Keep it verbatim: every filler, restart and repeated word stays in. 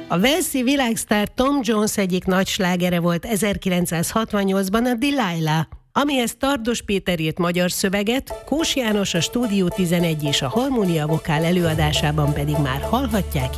A walesi világsztár Tom Jones egyik nagy slágere volt ezerkilencszázhatvannyolcban a Delilah, amihez Tardos Péter írt magyar szöveget, Kós János a Stúdió tizenegy és a Harmónia Vokál előadásában pedig már hallhatják